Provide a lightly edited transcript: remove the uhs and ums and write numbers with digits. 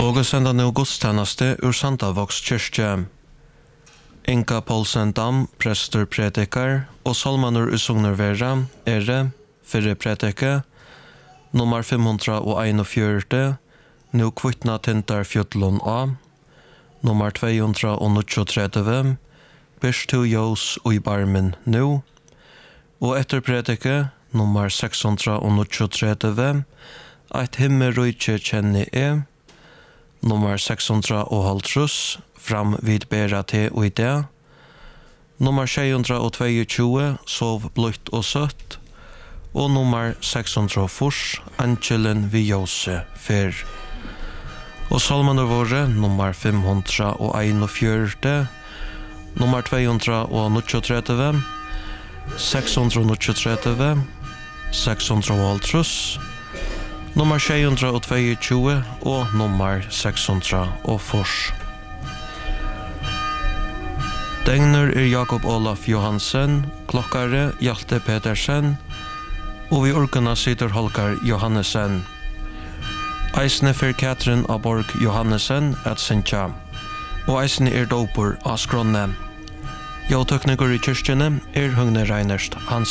Og senda nu gudstjeneste ur Sandavoks kyrkje. Inga Paulsen Dam, prester predikar, og salmanur usungnervera, fyrre predike, nummer 541, nu kvittna tintar fjötlun A, nummer 239, Bish to Jós og i barmen nu, og etter predike, nummer 639, Eit himmelrujtje kjenni nummer 650, fram vid bera te og i det, nummer 622, sov blutt og søtt, og nummer 600, Angelen vi Jose fer. Og salmene våre, nummer 541, nummer 239, 639, 650, nummer 622 og nummer 600. Degner Jakob Olaf Johansen, klokkare Hjalte Petersen, og vi orkene sitter Holkar Johannesen. Eisne for Katrin Aborg Johannesen at Sintja, og eisne doper av skronne. Jo tekniker i kyrkjene Høgne Reinerst Hansen.